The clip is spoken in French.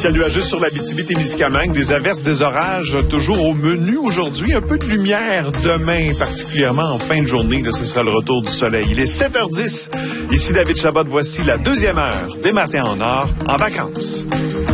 Ciel nuageux sur l'Abitibi-Témiscamingue, des averses, des orages toujours au menu aujourd'hui. Un peu de lumière demain, particulièrement en fin de journée. Là, ce sera le retour du soleil. Il est 7h10. Ici David Chabot. Voici la deuxième heure des Matins en Or en vacances.